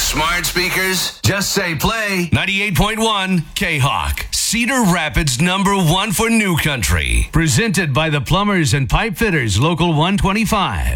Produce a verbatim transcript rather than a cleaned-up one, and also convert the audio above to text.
smart speakers? Just say play. ninety-eight point one K-Hawk. Cedar Rapids number one for new country. Presented by the Plumbers and Pipe Fitters, Local one twenty-five.